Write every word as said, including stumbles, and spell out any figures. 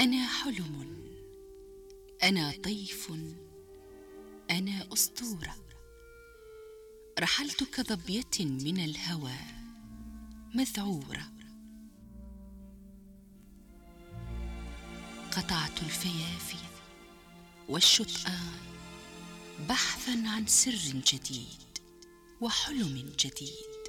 أنا حلم، أنا طيف، أنا أسطورة. رحلت كظبية من الهوى مذعورة. قطعت الفيافي والشطآن بحثا عن سر جديد وحلم جديد.